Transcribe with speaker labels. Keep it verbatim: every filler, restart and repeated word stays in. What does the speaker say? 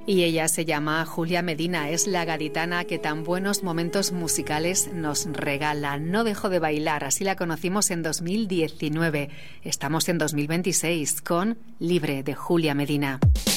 Speaker 1: Y ella se llama Julia Medina, es la gaditana que tan buenos momentos musicales nos regala. No dejó de bailar, así la conocimos en dos mil diecinueve. Estamos en dos mil veintiséis con Libre de Julia Medina.